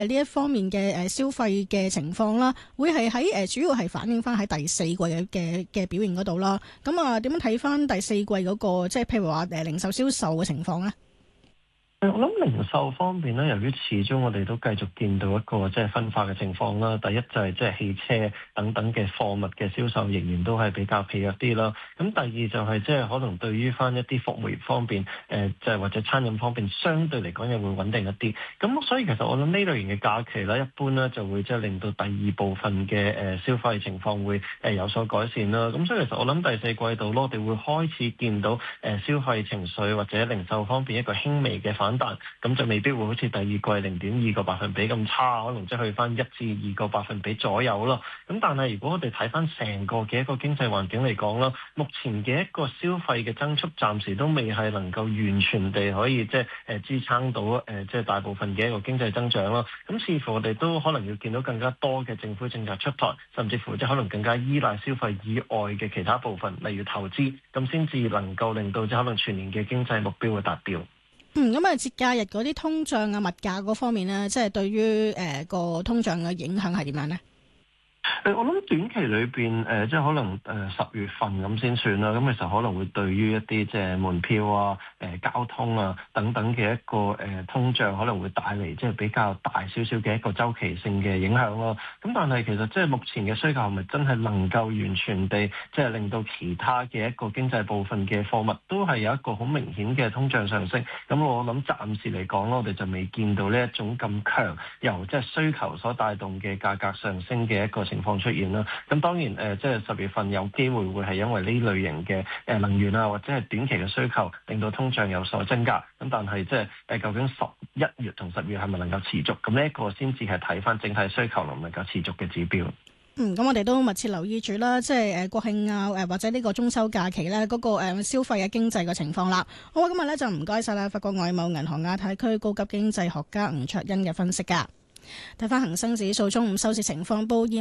呢一方面嘅消費嘅情況啦，會係喺主要係反映翻喺第四季嘅表現嗰度啦。咁啊，點樣睇翻第四季嗰個即係譬如話零售銷售嘅情況咧？ 我諗零售方面咧，由於始終我哋都繼續見到一個即係分化嘅情況啦。第一就係即係汽車等等嘅貨物嘅銷售仍然都係比較疲弱啲啦。咁第二就係即係可能對於翻一啲服務業方面，即係或者餐飲方面，相對嚟講又會穩定一啲。咁所以其實我諗呢類型嘅假期咧，一般咧就會即係令到第二部分嘅消費情況會有所改善啦。咁所以其實我諗第四季度咯，我哋會開始見到消費情緒或者零售方面一個輕微嘅反彈，咁就未必會好似第二季0.2個百分比咁差，可能即係去翻1至2個百分比左右咯。咁但係如果我哋睇翻成個嘅一個經濟環境嚟講啦，目前嘅一個消費嘅增速暫時都未係能夠完全地可以即係支撐到即係大部分嘅一個經濟增長咯。咁似乎我哋都可能要見到更加多嘅政府政策出台，甚至乎即係可能更加依賴消費以外嘅其他部分，例如投資，咁先至能夠令到即係可能全年嘅經濟目標會達標。 咁啊，節假日嗰啲通脹啊、物價嗰方面咧，即係對於個通脹嘅影響係點樣咧？ 我諗短期裏邊即係可能10月份咁先算啦。咁其實可能會對於一啲即係門票啊、交通啊等等嘅一個通脹，可能會帶嚟即係比較大少少嘅一個周期性嘅影響咯。咁但係其實即係目前嘅需求係咪真係能夠完全地即係令到其他嘅一個經濟部分嘅貨物都係有一個好明顯嘅通脹上升？咁我諗暫時嚟講咯，我哋就未見到呢一種咁強由即係需求所帶動嘅價格上升嘅一個情況出現啦。咁當然即係10月份有機會會係因為呢類型嘅能源啊，或者係短期嘅需求令到通脹有所增加。咁但係即係究竟11月同10月係咪能夠持續？咁呢一個先至係睇翻整體需求能唔能夠持續嘅指標。 咁我哋都密切留意住啦，即係國慶啊，或者呢個中秋假期咧，嗰個消費嘅經濟嘅情況啦。好啊，今日咧就唔該晒啦，法國外貿銀行亞太區高級經濟學家吳卓殷嘅分析噶。睇翻恒生指數中午收市情況，報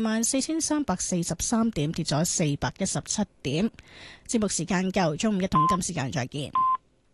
24,343點，跌咗417點。節目時間夠，中午1桶金時間再見。